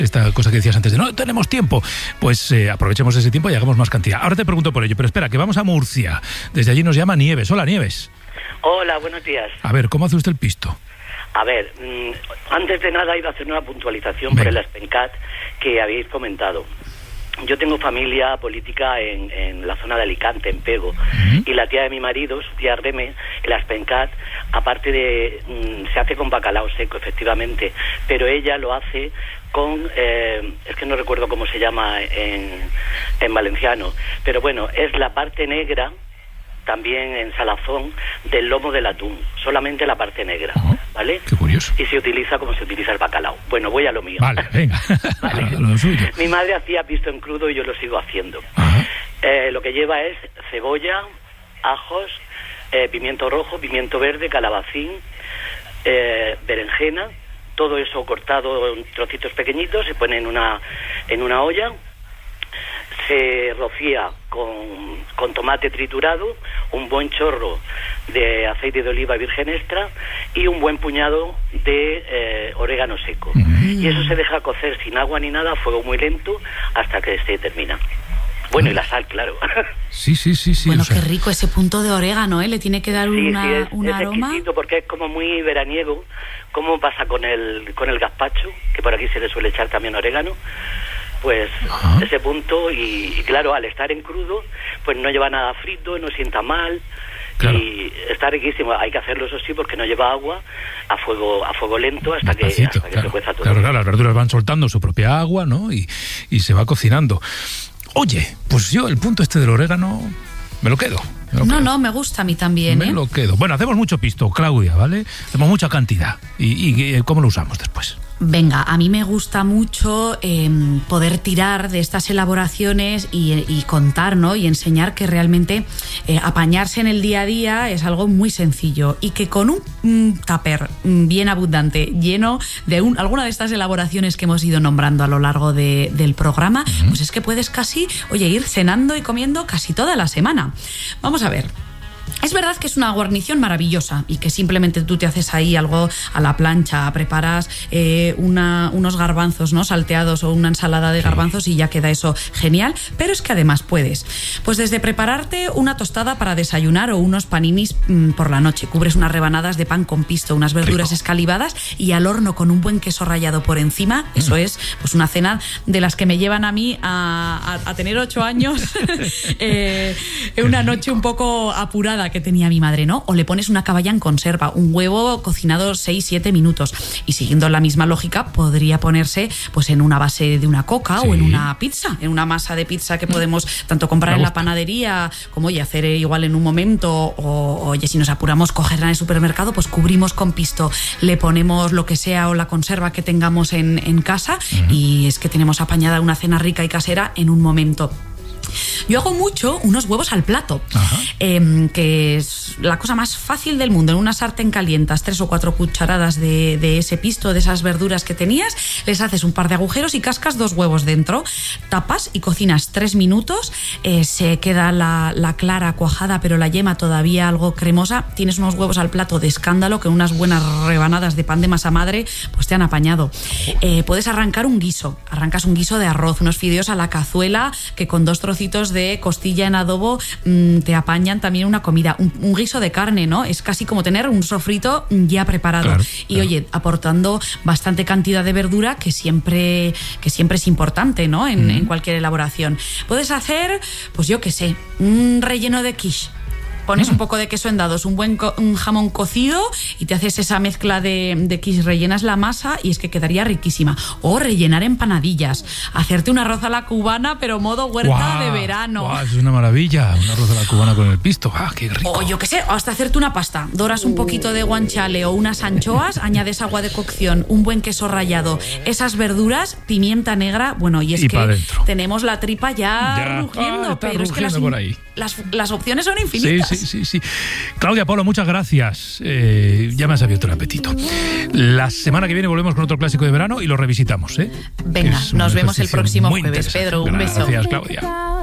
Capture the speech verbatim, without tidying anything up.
esta cosa que decías antes de no tenemos tiempo, pues eh, aprovechemos ese tiempo y hagamos más cantidad. Ahora te pregunto por ello, pero espera, que vamos a Murcia. Desde allí nos llama Nieves. Hola, Nieves. Hola, buenos días. A ver, ¿cómo hace usted el pisto? A ver, mmm, antes de nada iba a hacer una puntualización Venga. por el Aspencat que habéis comentado. Yo tengo familia política en, en la zona de Alicante, en Pego, uh-huh. y la tía de mi marido, su tía Reme, el Aspencat, aparte de... Mmm, se hace con bacalao seco, efectivamente, pero ella lo hace con... Eh, es que no recuerdo cómo se llama en, en valenciano, pero bueno, es la parte negra, también en salazón, del lomo del atún, solamente la parte negra, uh-huh. ¿vale? Qué curioso. Y se utiliza como se utiliza el bacalao. Bueno, voy a lo mío. Vale, venga. ¿Vale? Lo suyo. Mi madre hacía pisto en crudo y yo lo sigo haciendo. Uh-huh. Eh, lo que lleva es cebolla, ajos, eh, pimiento rojo, pimiento verde, calabacín, eh, berenjena, todo eso cortado en trocitos pequeñitos, se pone en una, en una olla. Se rocía con, con tomate triturado, un buen chorro de aceite de oliva virgen extra y un buen puñado de eh, orégano seco. Mm. Y eso se deja cocer sin agua ni nada, a fuego muy lento, hasta que se termina. Bueno, y la sal, claro. Sí, sí, sí, sí. Bueno, o sea... qué rico ese punto de orégano, ¿eh? Le tiene que dar sí, una, sí, es, un es aroma. exquisito porque es como muy veraniego. ¿Cómo pasa con el, con el gazpacho? Que por aquí se le suele echar también orégano. Pues uh-huh. ese punto y, y claro, al estar en crudo pues no lleva nada frito, no sienta mal, claro. Y está riquísimo. Hay que hacerlo, eso sí, porque no lleva agua, a fuego a fuego lento hasta que, hasta que claro, se cueza todo. Claro, claro, las verduras van soltando su propia agua, ¿no? Y, y se va cocinando. Oye, pues yo el punto este del orégano me lo quedo. Me lo no, quedo. no, me gusta a mí también, me ¿eh? Me lo quedo. Bueno, hacemos mucho pisto, Claudia, ¿vale? Hacemos mucha cantidad. ¿Y, y cómo lo usamos después? Venga, a mí me gusta mucho eh, poder tirar de estas elaboraciones y, y contar, ¿no? Y enseñar que realmente eh, apañarse en el día a día es algo muy sencillo y que con un mm, tupper mm, bien abundante, lleno de un, alguna de estas elaboraciones que hemos ido nombrando a lo largo de, del programa, uh-huh. pues es que puedes casi, oye, ir cenando y comiendo casi toda la semana. Vamos a ver. Es verdad que es una guarnición maravillosa y que simplemente tú te haces ahí algo a la plancha, preparas eh, una, unos garbanzos, ¿no? salteados o una ensalada de garbanzos y ya queda eso genial, pero es que además puedes, pues desde prepararte una tostada para desayunar o unos paninis mmm, por la noche, cubres unas rebanadas de pan con pisto, unas verduras Rico. escalivadas y al horno con un buen queso rallado por encima, mm. eso es pues una cena de las que me llevan a mí a, a, a tener ocho años, eh, una noche un poco apurada que tenía mi madre, ¿no? O le pones una caballa en conserva, un huevo cocinado seis siete minutos y siguiendo la misma lógica podría ponerse pues en una base de una coca sí. o en una pizza, en una masa de pizza que podemos tanto comprar en la panadería como oye, hacer igual en un momento o oye, si nos apuramos cogerla en el supermercado, pues cubrimos con pisto, le ponemos lo que sea o la conserva que tengamos en, en casa uh-huh. y es que tenemos apañada una cena rica y casera en un momento. Yo hago mucho unos huevos al plato, eh, que es la cosa más fácil del mundo. En una sartén calientas tres o cuatro cucharadas de, de ese pisto, de esas verduras que tenías, les haces un par de agujeros y cascas dos huevos dentro, tapas y cocinas tres minutos, eh, se queda la, la clara cuajada pero la yema todavía algo cremosa, tienes unos huevos al plato de escándalo que unas buenas rebanadas de pan de masa madre pues te han apañado. Eh, puedes arrancar un guiso, arrancas un guiso de arroz, unos fideos a la cazuela que con dos trocitos de costilla en adobo mmm, te apañan también una comida, un, un guiso de carne, ¿no? Es casi como tener un sofrito ya preparado. Claro, y claro. oye, aportando bastante cantidad de verdura que siempre, que siempre es importante, ¿no? En, mm. en cualquier elaboración. Puedes hacer, pues yo qué sé, un relleno de quiche. Pones un poco de queso en dados, un buen co- un jamón cocido y te haces esa mezcla de, de quiche, rellenas la masa y es que quedaría riquísima. O rellenar empanadillas, hacerte un arroz a la cubana pero modo huerta ¡Guau! de verano. ¡Guau! Es una maravilla, un arroz a la cubana con el pisto. ¡Ah, qué rico! O yo qué sé, o hasta hacerte una pasta. Doras un poquito de guanciale o unas anchoas, añades agua de cocción, un buen queso rallado, esas verduras, pimienta negra, bueno, y es y que tenemos la tripa ya, ya. rugiendo, Ah, pero es que las, por ahí. Las, las opciones son infinitas. Sí, sí, sí, sí. Claudia, Pablo, muchas gracias. Eh, ya me has abierto el apetito. La semana que viene volvemos con otro clásico de verano y lo revisitamos, ¿eh? Venga, nos vemos el próximo jueves. Pedro, un beso. Gracias, Claudia.